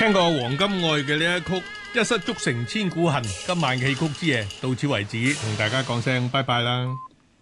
聽過黃金愛嘅呢一曲《一失足成千古恨》，今晚嘅戲曲之夜到此為止，同大家講聲拜拜啦。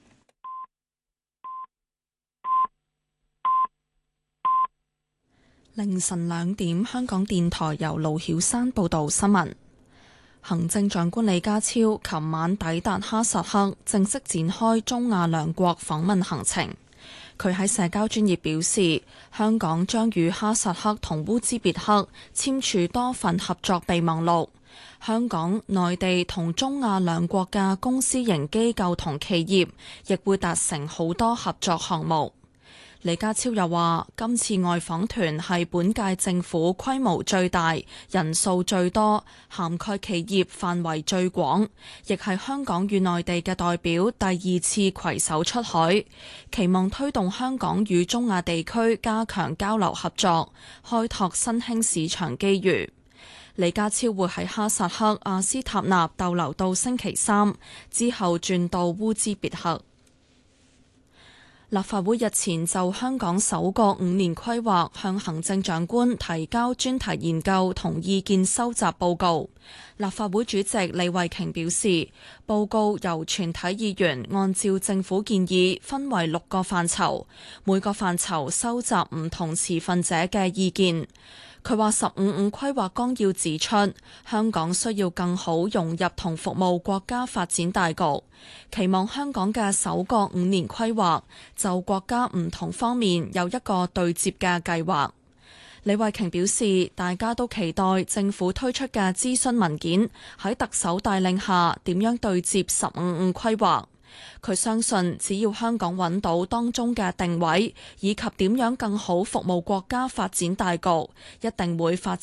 凌晨2點，香港電台由盧曉山報道新聞。行政長官李家超琴晚抵達哈薩克，正式展開中亞兩國訪問行程。佢喺社交專頁表示，香港將與哈薩克同烏茲別克簽署多份合作備忘錄。香港、內地同中亞兩國嘅公私營機構同企業亦會達成好多合作項目。李家超又話，今次外訪團係本屆政府規模最大、人數最多、涵蓋企業範圍最廣，亦係香港與內地嘅代表第2次攜手出海，期望推動香港與中亞地區加強交流合作，開拓新興市場機遇。李家超會喺哈薩克阿斯塔納逗留到星期3，之後轉到烏茲別克。立法會日前就香港首個5年規劃向行政長官提交專題研究同意見收集報告。立法會主席李慧瓊表示，報告由全體議員按照政府建議分為6個範疇，每個範疇收集唔同持份者嘅意見。佢話15規劃綱要指出，香港需要更好融入同服務國家發展大局，期望香港嘅首個5年規劃就國家唔同方面有一個對接嘅計劃。李慧瓊表示，大家都期待政府推出嘅諮詢文件喺特首帶領下點樣對接15規劃。佢相信，只要香港揾到當中嘅定位，以及點樣更好服務國家發展大局，一定會發